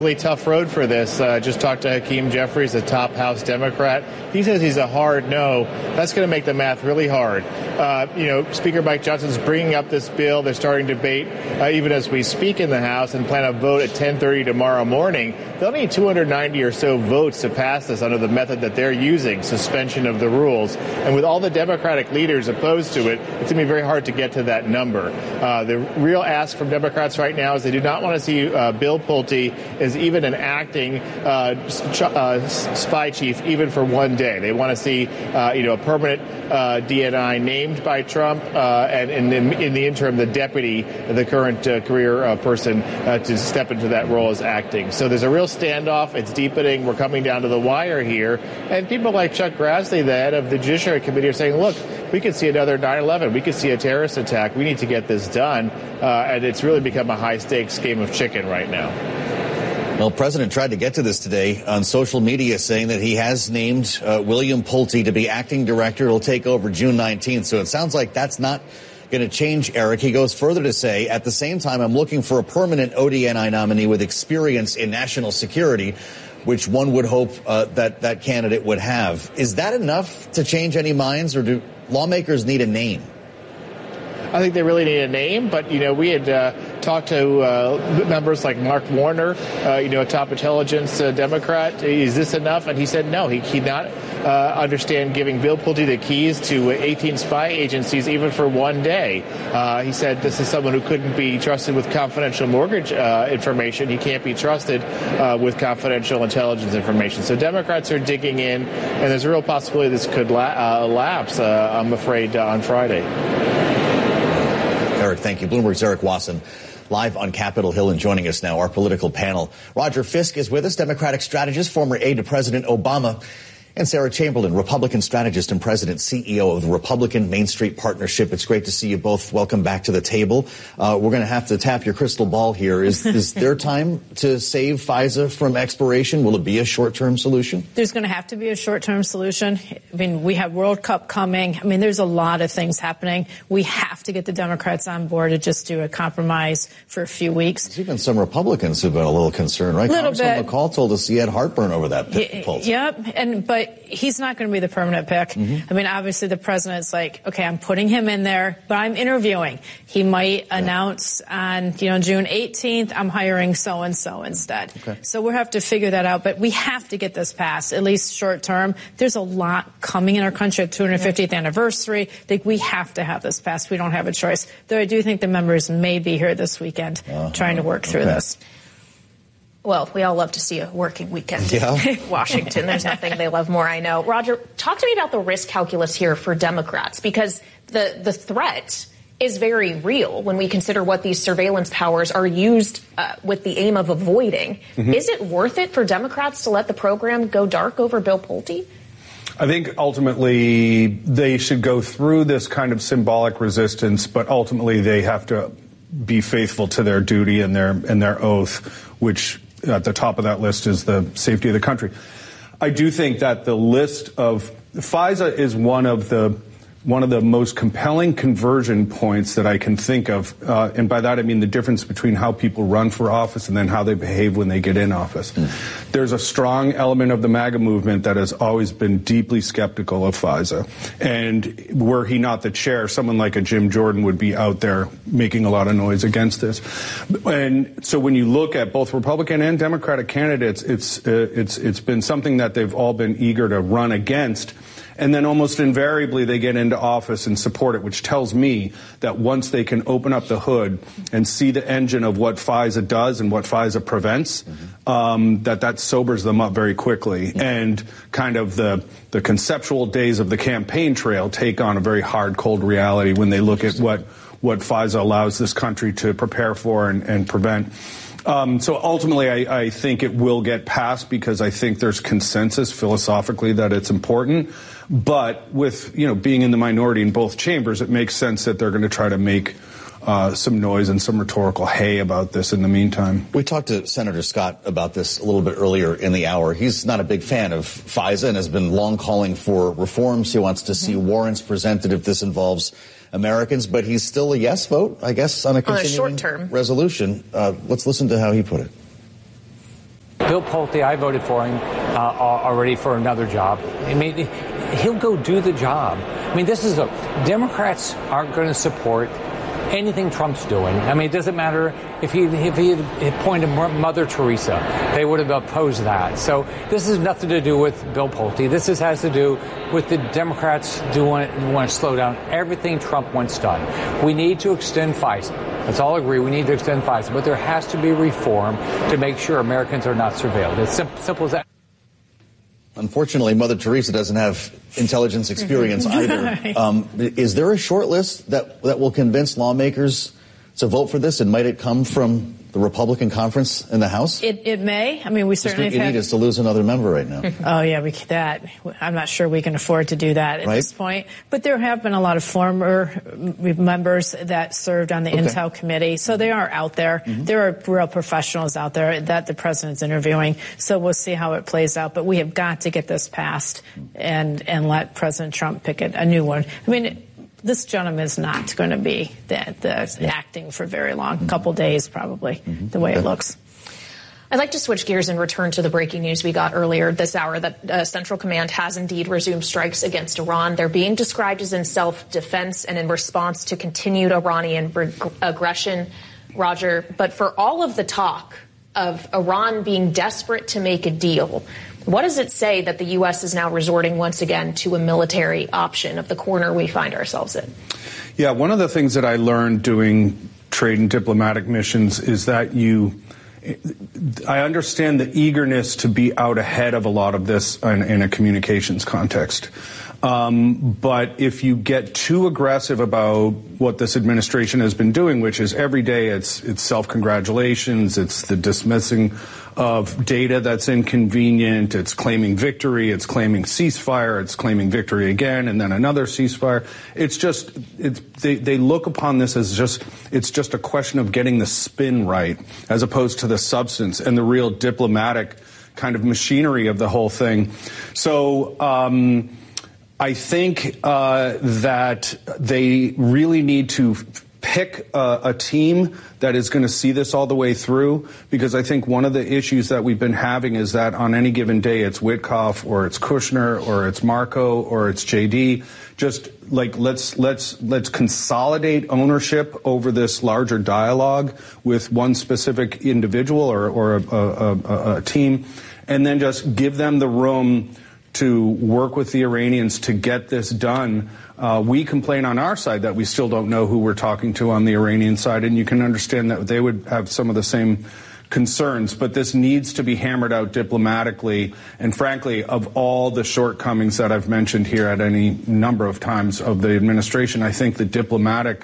Really tough road for this. Just talked to Hakeem Jeffries, the top House Democrat. He says he's a hard no. That's going to make the math really hard. Speaker Mike Johnson's bringing up this bill. They're starting debate even as we speak in the House and plan a vote at 10:30 tomorrow morning. They'll need 290 or so votes to pass this under the method that they're using, suspension of the rules. And with all the Democratic leaders opposed to it, it's going to be very hard to get to that number. The real ask from Democrats right now is they do not want to see Bill Pulte as even an acting spy chief, even for one day. They want to see, a permanent DNI named by Trump, and in the interim, the deputy, the current career person, to step into that role as acting. So there's a real standoff. It's deepening. We're coming down to the wire here. And people like Chuck Grassley, the head of the Judiciary Committee, are saying, look, we could see another 9/11. We could see a terrorist attack. We need to get this done. And it's really become a high-stakes game of chicken right now. Well, the president tried to get to this today on social media, saying that he has named William Pulte to be acting director. It'll take over June 19th. So it sounds like that's not going to change, Eric. He goes further to say, at the same time, I'm looking for a permanent ODNI nominee with experience in national security, which one would hope that candidate would have. Is that enough to change any minds, or do lawmakers need a name? I think they really need a name, but, we had talked to members like Mark Warner, a top intelligence Democrat. Is this enough? And he said no, he not understand giving Bill Pulte the keys to 18 spy agencies even for one day. He said this is someone who couldn't be trusted with confidential mortgage information. He can't be trusted with confidential intelligence information. So Democrats are digging in, and there's a real possibility this could lapse, I'm afraid, on Friday. Eric, thank you. Bloomberg's Eric Wasson, live on Capitol Hill, and joining us now, our political panel. Roger Fisk is with us, Democratic strategist, former aide to President Obama, and Sarah Chamberlain, Republican strategist and president CEO of the Republican Main Street Partnership. It's great to see you both. Welcome back to the table. We're going to have to tap your crystal ball here. Is there time to save FISA from expiration? Will it be a short-term solution? There's going to have to be a short-term solution. I mean, we have World Cup coming. I mean, there's a lot of things happening. We have to get the Democrats on board to just do a compromise for a few weeks. There's even some Republicans who've been a little concerned, right? Congressman McCall told us he had heartburn over that Pulte. Yep, but he's not going to be the permanent pick. Mm-hmm. I mean, obviously the president's like, okay, I'm putting him in there, but I'm interviewing. He might announce on, June 18th, I'm hiring so-and-so instead. Okay. So we'll have to figure that out, but we have to get this passed, at least short term. There's a lot coming in our country, 250th anniversary. I think we have to have this passed. We don't have a choice. Though I do think the members may be here this weekend trying to work through this. Well, we all love to see a working weekend in Washington. There's nothing they love more, I know. Roger, talk to me about the risk calculus here for Democrats, because the threat is very real when we consider what these surveillance powers are used with the aim of avoiding. Mm-hmm. Is it worth it for Democrats to let the program go dark over Bill Pulte? I think ultimately they should go through this kind of symbolic resistance, but ultimately they have to be faithful to their duty and their oath, which at the top of that list is the safety of the country. I do think that the list of FISA is one of the most compelling conversion points that I can think of. And by that, I mean the difference between how people run for office and then how they behave when they get in office. Mm. There's a strong element of the MAGA movement that has always been deeply skeptical of FISA. And were he not the chair, someone like a Jim Jordan would be out there making a lot of noise against this. And so when you look at both Republican and Democratic candidates, it's been something that they've all been eager to run against. And then almost invariably they get into office and support it, which tells me that once they can open up the hood and see the engine of what FISA does and what FISA prevents, that sobers them up very quickly. And kind of the conceptual days of the campaign trail take on a very hard, cold reality when they look at what FISA allows this country to prepare for and prevent. So ultimately, I think it will get passed because I think there's consensus philosophically that it's important. But with, being in the minority in both chambers, it makes sense that they're going to try to make some noise and some rhetorical hay about this in the meantime. We talked to Senator Scott about this a little bit earlier in the hour. He's not a big fan of FISA and has been long calling for reforms. He wants to see warrants presented if this involves Americans, but he's still a yes vote, I guess, on a continuing short-term resolution. Let's listen to how he put it. Bill Pulte, I voted for him already for another job. I mean, he'll go do the job. I mean, Democrats aren't going to support anything Trump's doing. I mean, it doesn't matter if he had appointed Mother Teresa, they would have opposed that. So this has nothing to do with Bill Pulte. This has to do with the Democrats want to slow down everything Trump wants done. We need to extend FISA. Let's all agree we need to extend FISA, but there has to be reform to make sure Americans are not surveilled. It's simple as that. Unfortunately, Mother Teresa doesn't have intelligence experience either. Is there a short list that will convince lawmakers to vote for this? And might it come from the Republican conference in the House? It may. I mean, we certainly have... What you need is to lose another member right now. Oh, yeah, I'm not sure we can afford to do that at this point. But there have been a lot of former members that served on the Intel Committee. So they are out there. There are real professionals out there that the president's interviewing. So we'll see how it plays out. But we have got to get this passed and let President Trump pick a new one. I mean, this gentleman is not going to be the acting for very long, a couple days probably, the way it looks. I'd like to switch gears and return to the breaking news we got earlier this hour that Central Command has indeed resumed strikes against Iran. They're being described as in self-defense and in response to continued Iranian aggression, Roger. But for all of the talk of Iran being desperate to make a deal, what does it say that the U.S. is now resorting once again to a military option of the corner we find ourselves in? Yeah, one of the things that I learned doing trade and diplomatic missions is that I understand the eagerness to be out ahead of a lot of this in a communications context. But if you get too aggressive about what this administration has been doing, which is every day it's self-congratulations, it's the dismissing of data that's inconvenient, it's claiming victory, it's claiming ceasefire, it's claiming victory again, and then another ceasefire. They look upon this as it's just a question of getting the spin right, as opposed to the substance and the real diplomatic kind of machinery of the whole thing. So, I think that they really need to pick a team that is going to see this all the way through, because I think one of the issues that we've been having is that on any given day it's Witkoff or it's Kushner or it's Marco or it's JD. Just like let's consolidate ownership over this larger dialogue with one specific individual or a team, and then just give them the room to work with the Iranians to get this done. We complain on our side that we still don't know who we're talking to on the Iranian side, and you can understand that they would have some of the same concerns. But this needs to be hammered out diplomatically. And frankly, of all the shortcomings that I've mentioned here at any number of times of the administration, I think the diplomatic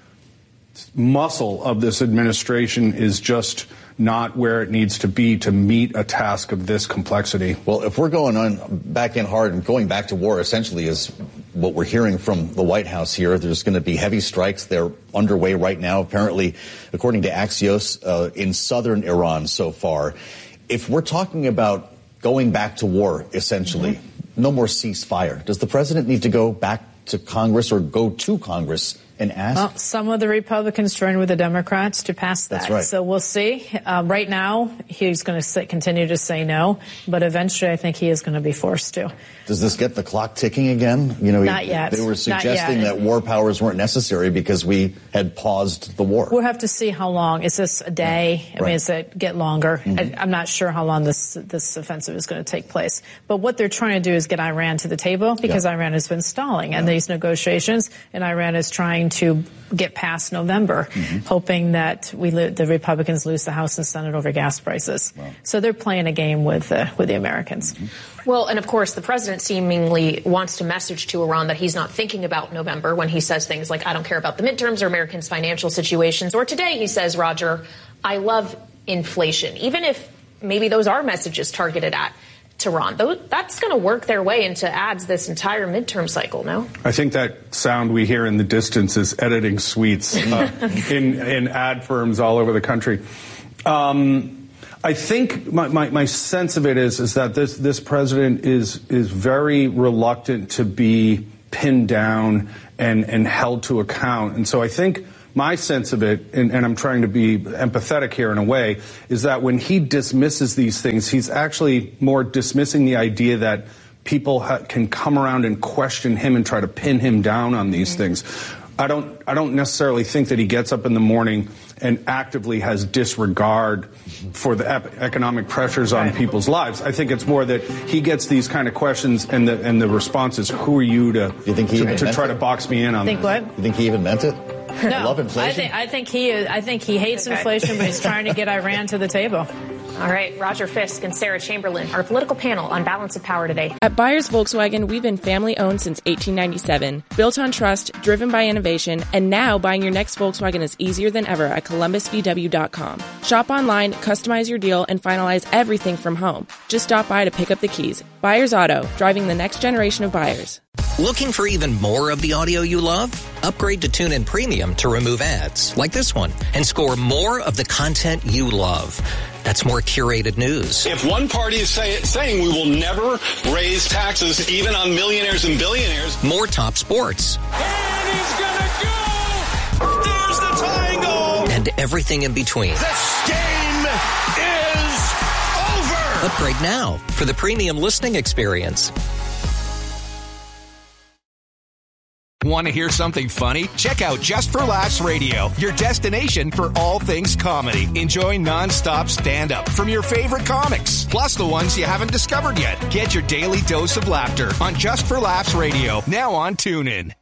muscle of this administration is just not where it needs to be to meet a task of this complexity. Well, if we're going back in hard and going back to war, essentially is what we're hearing from the White House here. There's going to be heavy strikes. They're underway right now, apparently, according to Axios, in southern Iran so far. If we're talking about going back to war, essentially, no more ceasefire, does the president need to go back to Congress or go to Congress and ask? Well, some of the Republicans joined with the Democrats to pass that. That's right. So we'll see. Right now, he's going to continue to say no, but eventually I think he is going to be forced to. Does this get the clock ticking again? You know, Not yet. They were suggesting that war powers weren't necessary because we had paused the war. We'll have to see how long. Is this a day? I mean, does it get longer? I'm not sure how long this offensive is going to take place. But what they're trying to do is get Iran to the table, because Iran has been stalling in these negotiations, and Iran is trying to get past November, hoping that the Republicans lose the House and Senate over gas prices. Wow. So they're playing a game with the Americans. Well, and of course, the president seemingly wants to message to Iran that he's not thinking about November when he says things like, I don't care about the midterms or Americans' financial situations. Or today he says, Roger, I love inflation. Even if maybe those are messages targeted at Tehran, that's going to work their way into ads this entire midterm cycle, no? I think that sound we hear in the distance is editing suites in ad firms all over the country. I think my sense of it is that this president is very reluctant to be pinned down and held to account. And so I think my sense of it, and I'm trying to be empathetic here in a way, is that when he dismisses these things, he's actually more dismissing the idea that people can come around and question him and try to pin him down on these things. I don't necessarily think that he gets up in the morning and actively has disregard for the economic pressures on people's lives. I think it's more that he gets these kind of questions, and the response is, "Who are you to try to box me in on this?" What? You think he even meant it? No, I love inflation. I think he hates inflation, but he's trying to get Iran to the table. All right, Roger Fisk and Sarah Chamberlain, our political panel on Balance of Power today. At Byers Volkswagen, we've been family-owned since 1897, built on trust, driven by innovation, and now buying your next Volkswagen is easier than ever at ColumbusVW.com. Shop online, customize your deal, and finalize everything from home. Just stop by to pick up the keys. Byers Auto, driving the next generation of buyers. Looking for even more of the audio you love? Upgrade to TuneIn Premium to remove ads, like this one, and score more of the content you love. That's more curated news. If one party is saying we will never raise taxes even on millionaires and billionaires. More top sports. And he's gonna go! There's the tying goal! And everything in between. This game is over! Upgrade now for the premium listening experience. Want to hear something funny? Check out Just for Laughs Radio, your destination for all things comedy. Enjoy non-stop stand-up from your favorite comics, plus the ones you haven't discovered yet. Get your daily dose of laughter on Just for Laughs Radio, now on TuneIn.